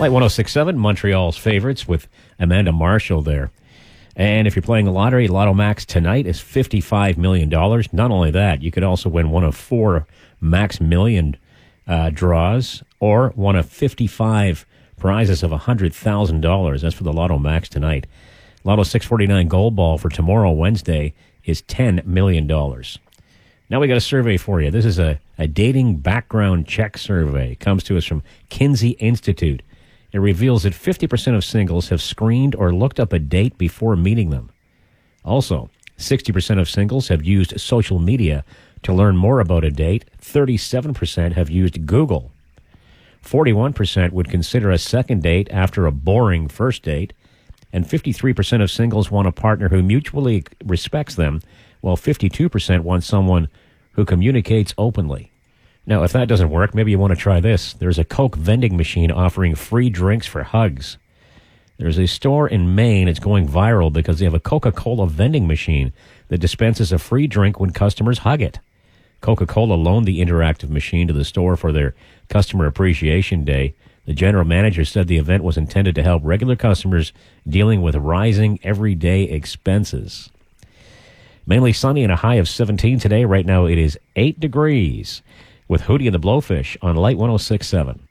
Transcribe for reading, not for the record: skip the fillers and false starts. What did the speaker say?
Light 106.7, Montreal's favorites with Amanda Marshall there. And if you're playing the lottery, Lotto Max tonight is $55 million. Not only that, you could also win one of 4 Max Million draws or one of 55 prizes of $100,000. That's for the Lotto Max tonight. Lotto 649 Gold Ball for tomorrow, Wednesday, is $10 million. Now we got a survey for you. This is a dating background check survey. It comes to us from Kinsey Institute. It reveals that 50% of singles have screened or looked up a date before meeting them. Also, 60% of singles have used social media to learn more about a date. 37% have used Google. 41% would consider a second date after a boring first date. And 53% of singles want a partner who mutually respects them, while 52% want someone who communicates openly. Now, if that doesn't work, maybe you want to try this. There's a Coke vending machine offering free drinks for hugs. There's a store in Maine. It's going viral because they have a Coca-Cola vending machine that dispenses a free drink when customers hug it. Coca-Cola loaned the interactive machine to the store for their Customer Appreciation Day. The general manager said the event was intended to help regular customers dealing with rising everyday expenses. Mainly sunny and a high of 17 today. Right now it is 8 degrees with Hootie and the Blowfish on Light 106.7.